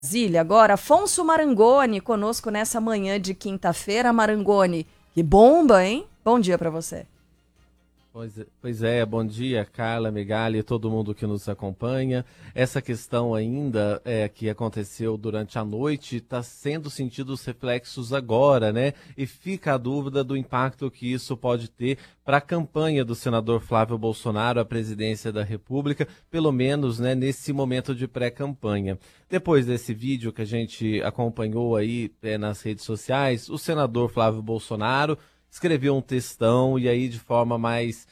Brasília. Agora, Afonso Marangoni conosco nessa manhã de quinta-feira. Marangoni, que bomba, hein? Bom dia para você. Pois é, bom dia, Carla, Megali e todo mundo que nos acompanha. Essa questão ainda que aconteceu durante a noite está sendo sentido os reflexos agora, né? E fica a dúvida do impacto que isso pode ter para a campanha do senador Flávio Bolsonaro à presidência da República, pelo menos, né, nesse momento de pré-campanha. Depois desse vídeo que a gente acompanhou aí nas redes sociais, o senador Flávio Bolsonaro escreveu um textão e aí de forma mais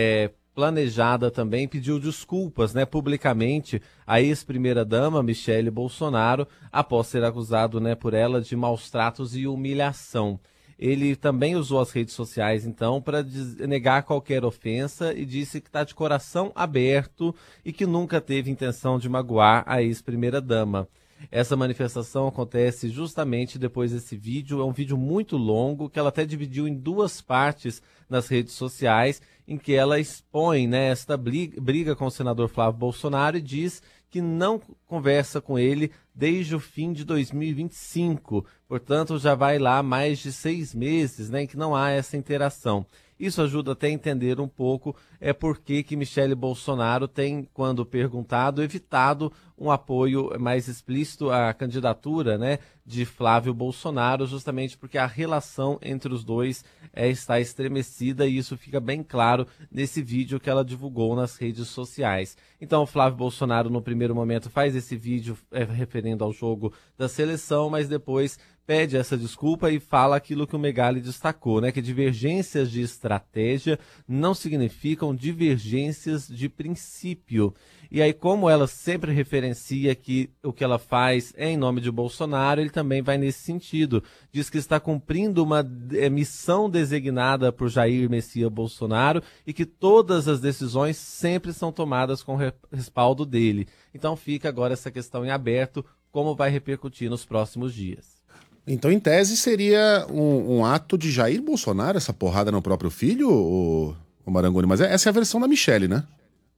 planejada também pediu desculpas, né, publicamente à ex-primeira-dama Michele Bolsonaro após ser acusado, né, por ela de maus tratos e humilhação. Ele também usou as redes sociais, então, para negar qualquer ofensa e disse que está de coração aberto e que nunca teve intenção de magoar a ex-primeira-dama. Essa manifestação acontece justamente depois desse vídeo. É um vídeo muito longo que ela até dividiu em duas partes nas redes sociais, em que ela expõe, né, esta briga com o senador Flávio Bolsonaro e diz que não conversa com ele desde o fim de 2025. Portanto, já vai lá mais de 6 meses, né, em que não há essa interação. Isso ajuda até a entender um pouco por que Michele Bolsonaro tem, quando perguntado, evitado um apoio mais explícito à candidatura, né, de Flávio Bolsonaro, justamente porque a relação entre os dois está estremecida e isso fica bem claro nesse vídeo que ela divulgou nas redes sociais. Então, o Flávio Bolsonaro, no primeiro momento, faz esse vídeo referendo ao jogo da seleção, mas depois pede essa desculpa e fala aquilo que o Megali destacou, né? Que divergências de estratégia não significam divergências de princípio. E aí, como ela sempre referencia que o que ela faz é em nome de Bolsonaro, ele também vai nesse sentido. Diz que está cumprindo uma missão designada por Jair Messias Bolsonaro e que todas as decisões sempre são tomadas com respaldo dele. Então fica agora essa questão em aberto, como vai repercutir nos próximos dias. Então, em tese, seria um ato de Jair Bolsonaro, essa porrada no próprio filho, o Marangoni? Mas essa é a versão da Michele, né?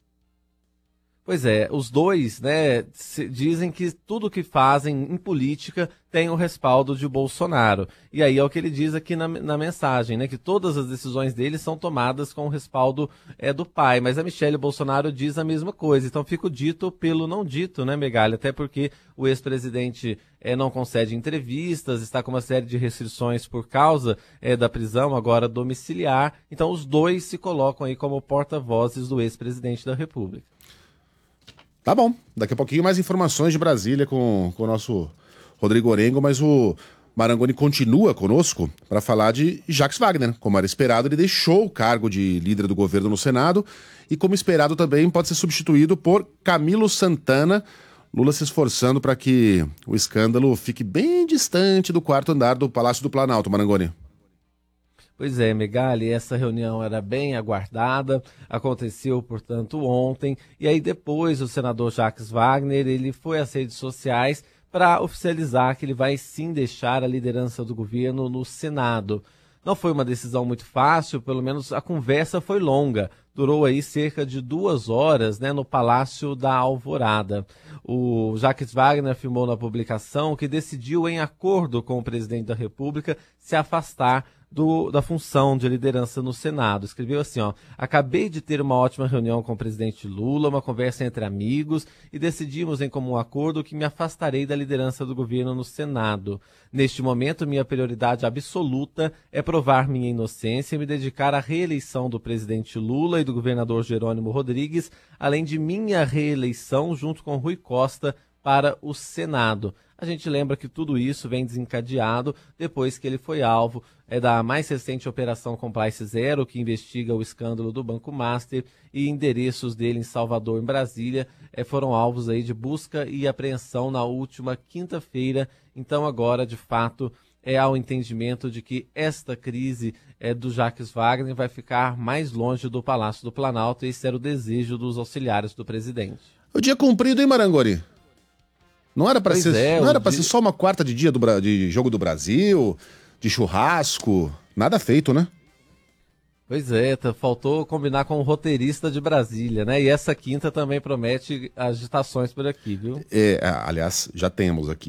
Pois é, os dois, né, dizem que tudo que fazem em política tem o respaldo de Bolsonaro. E aí é o que ele diz aqui na mensagem, né, que todas as decisões dele são tomadas com o respaldo do pai. Mas a Michele Bolsonaro diz a mesma coisa. Então fica o dito pelo não dito, né, Megali? Até porque o ex-presidente não concede entrevistas, está com uma série de restrições por causa da prisão agora domiciliar. Então os dois se colocam aí como porta-vozes do ex-presidente da República. Tá bom, daqui a pouquinho mais informações de Brasília com o nosso Rodrigo Orengo, mas o Marangoni continua conosco para falar de Jacques Wagner. Como era esperado, ele deixou o cargo de líder do governo no Senado e, como esperado também, pode ser substituído por Camilo Santana. Lula se esforçando para que o escândalo fique bem distante do quarto andar do Palácio do Planalto, Marangoni. Pois é, Megali, essa reunião era bem aguardada, aconteceu, portanto, ontem, e aí depois o senador Jacques Wagner, ele foi às redes sociais para oficializar que ele vai sim deixar a liderança do governo no Senado. Não foi uma decisão muito fácil, pelo menos a conversa foi longa, durou aí cerca de 2 horas, né, no Palácio da Alvorada. O Jacques Wagner afirmou na publicação que decidiu, em acordo com o presidente da República, se afastar da função de liderança no Senado. Escreveu assim, acabei de ter uma ótima reunião com o presidente Lula, uma conversa entre amigos, e decidimos em comum acordo que me afastarei da liderança do governo no Senado. Neste momento, minha prioridade absoluta é provar minha inocência e me dedicar à reeleição do presidente Lula e do governador Jerônimo Rodrigues, além de minha reeleição junto com Rui Costa para o Senado. A gente lembra que tudo isso vem desencadeado depois que ele foi alvo da mais recente Operação Compliance Zero, que investiga o escândalo do Banco Master, e endereços dele em Salvador, em Brasília, foram alvos aí de busca e apreensão na última quinta-feira. Então agora, de fato, há o entendimento de que esta crise do Jacques Wagner vai ficar mais longe do Palácio do Planalto, e esse era o desejo dos auxiliares do presidente. O dia cumprido, hein, Marangoni? Não era para ser só uma quarta de dia de jogo do Brasil, de churrasco, nada feito, né? Pois é, faltou combinar com o roteirista de Brasília, né? E essa quinta também promete agitações por aqui, viu? Aliás, já temos aqui.